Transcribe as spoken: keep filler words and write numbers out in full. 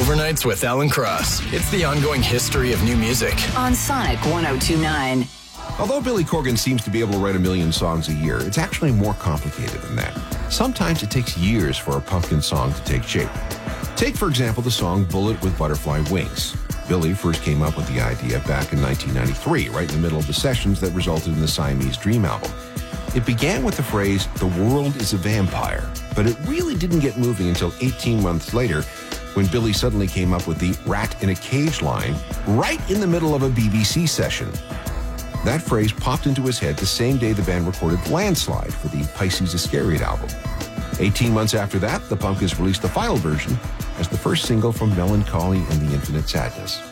Overnights with Alan Cross. It's the ongoing history of new music. On Sonic one oh two point nine. Although Billy Corgan seems to be able to write a million songs a year, it's actually more complicated than that. Sometimes it takes years for a Pumpkin song to take shape. Take, for example, the song Bullet with Butterfly Wings. Billy first came up with the idea back in nineteen ninety-three, right in the middle of the sessions that resulted in the Siamese Dream album. It began with the phrase, "The world is a vampire," but it really didn't get moving until eighteen months later, when Billy suddenly came up with the rat in a cage line right in the middle of a B B C session. That phrase popped into his head the same day the band recorded Landslide for the Pisces Iscariot album. eighteen months after that, the Pumpkins released the final version as the first single from Melancholy and the Infinite Sadness.